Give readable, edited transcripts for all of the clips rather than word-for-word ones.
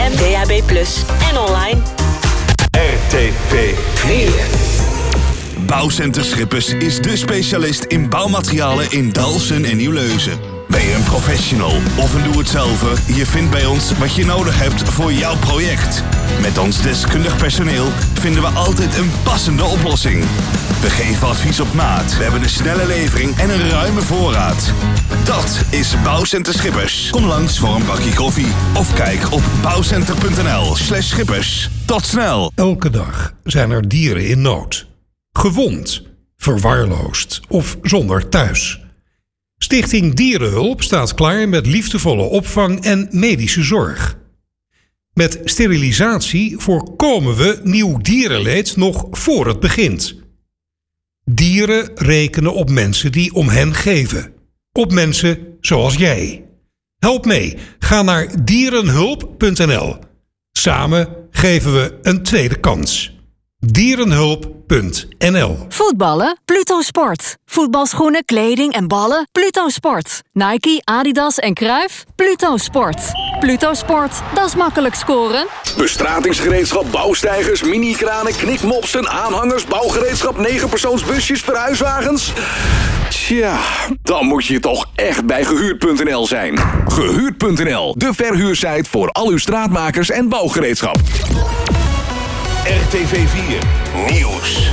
FM, DAB+, en online. RTV 4. Bouwcenter Schippers is de specialist in bouwmaterialen in Dalfsen en Nieuwleusen. Ben je een professional of een doe-het-zelver? Je vindt bij ons wat je nodig hebt voor jouw project. Met ons deskundig personeel vinden we altijd een passende oplossing. We geven advies op maat. We hebben een snelle levering en een ruime voorraad. Dat is Bouwcenter Schippers. Kom langs voor een bakje koffie of kijk op bouwcenter.nl/schippers. Tot snel. Elke dag zijn er dieren in nood. Gewond, verwaarloosd of zonder thuis. Stichting Dierenhulp staat klaar met liefdevolle opvang en medische zorg. Met sterilisatie voorkomen we nieuw dierenleed nog voor het begint. Dieren rekenen op mensen die om hen geven. Op mensen zoals jij. Help mee. Ga naar dierenhulp.nl. Samen geven we een tweede kans. Dierenhulp.nl. Voetballen? Pluto Sport. Voetbalschoenen, kleding en ballen? Pluto Sport. Nike, Adidas en Cruijff? Pluto Sport. Pluto Sport, dat is makkelijk scoren. Bestratingsgereedschap, bouwsteigers, mini-kranen, knikmopsen, aanhangers, bouwgereedschap, 9-persoonsbusjes, verhuiswagens. Tja, dan moet je toch echt bij Gehuurd.nl zijn. Gehuurd.nl, de verhuursite voor al uw straatmakers en bouwgereedschap. RTV 4 Nieuws.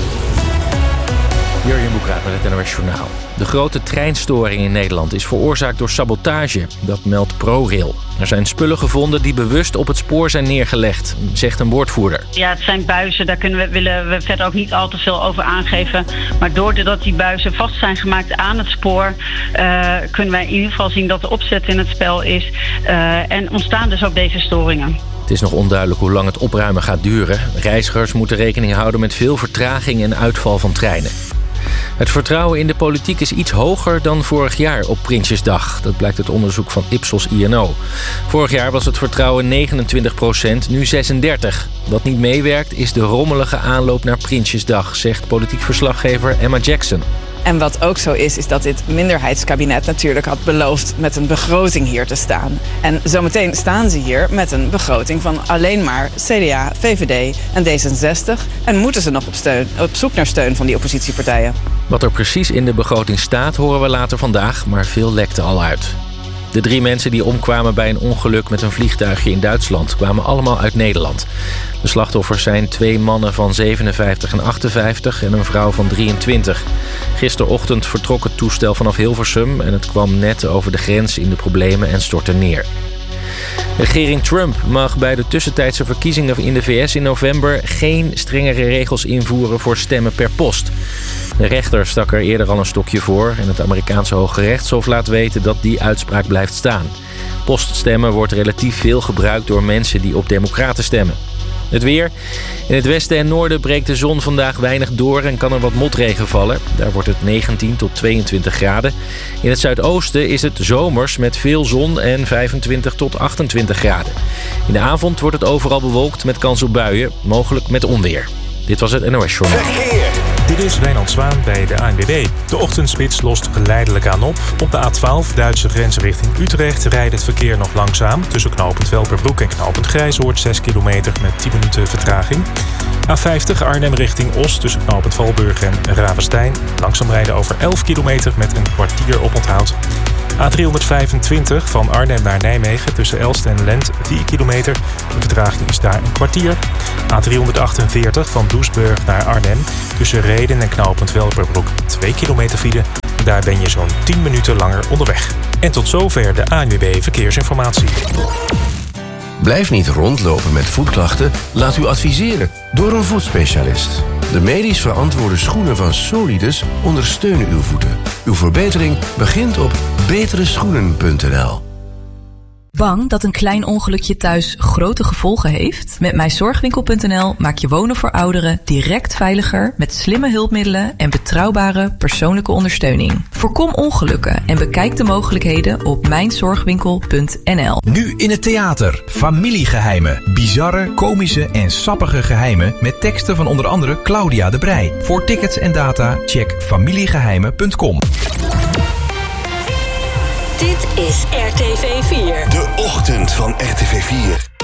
Jurjen Boekraat met het NOS Journaal. De grote treinstoring in Nederland is veroorzaakt door sabotage. Dat meldt ProRail. Er zijn spullen gevonden die bewust op het spoor zijn neergelegd, zegt een woordvoerder. Ja, het zijn buizen, daar willen we verder ook niet al te veel over aangeven. Maar doordat die buizen vast zijn gemaakt aan het spoor, kunnen wij in ieder geval zien dat de opzet in het spel is. En ontstaan dus ook deze storingen. Het is nog onduidelijk hoe lang het opruimen gaat duren. Reizigers moeten rekening houden met veel vertraging en uitval van treinen. Het vertrouwen in de politiek is iets hoger dan vorig jaar op Prinsjesdag. Dat blijkt uit onderzoek van Ipsos INO. Vorig jaar was het vertrouwen 29%, nu 36%. Wat niet meewerkt is de rommelige aanloop naar Prinsjesdag, zegt politiek verslaggever Emma Jackson. En wat ook zo is dat dit minderheidskabinet natuurlijk had beloofd met een begroting hier te staan. En zometeen staan ze hier met een begroting van alleen maar CDA, VVD en D66. En moeten ze nog op zoek naar steun van die oppositiepartijen. Wat er precies in de begroting staat horen we later vandaag, maar veel lekte al uit. De 3 mensen die omkwamen bij een ongeluk met een vliegtuigje in Duitsland kwamen allemaal uit Nederland. De slachtoffers zijn 2 mannen van 57 en 58 en een vrouw van 23. Gisterochtend vertrok het toestel vanaf Hilversum en het kwam net over de grens in de problemen en stortte neer. Regering Trump mag bij de tussentijdse verkiezingen in de VS in november geen strengere regels invoeren voor stemmen per post. De rechter stak er eerder al een stokje voor en het Amerikaanse Hoge Rechtshof laat weten dat die uitspraak blijft staan. Poststemmen wordt relatief veel gebruikt door mensen die op democraten stemmen. Het weer. In het westen en noorden breekt de zon vandaag weinig door en kan er wat motregen vallen. Daar wordt het 19 tot 22 graden. In het zuidoosten is het zomers met veel zon en 25 tot 28 graden. In de avond wordt het overal bewolkt met kans op buien, mogelijk met onweer. Dit was het NOS Journaal. Dit is Wijnand Zwaan bij de ANWB. De ochtendspits lost geleidelijk aan op. Op de A12, Duitse grens richting Utrecht, rijdt het verkeer nog langzaam. Tussen knooppunt Velperbroek en knooppunt Grijzoord 6 kilometer met 10 minuten vertraging. A50 Arnhem richting Os tussen knooppunt Valburg en Ravenstein. Langzaam rijden over 11 kilometer met een kwartier oponthoud. A325 van Arnhem naar Nijmegen tussen Elst en Lent 4 kilometer. De vertraging is daar een kwartier. A348 van Doesburg naar Arnhem tussen Rheden en knooppunt Velperbroek 2 kilometer file. Daar ben je zo'n 10 minuten langer onderweg. En tot zover de ANWB Verkeersinformatie. Blijf niet rondlopen met voetklachten. Laat u adviseren door een voetspecialist. De medisch verantwoorde schoenen van Solidus ondersteunen uw voeten. Uw verbetering begint op betereschoenen.nl. Bang dat een klein ongelukje thuis grote gevolgen heeft? Met mijzorgwinkel.nl maak je wonen voor ouderen direct veiliger met slimme hulpmiddelen en betrouwbare persoonlijke ondersteuning. Voorkom ongelukken en bekijk de mogelijkheden op mijnzorgwinkel.nl. Nu in het theater. Familiegeheimen. Bizarre, komische en sappige geheimen met teksten van onder andere Claudia de Breij. Voor tickets en data check familiegeheimen.com. Dit is RTV 4. De ochtend van RTV 4.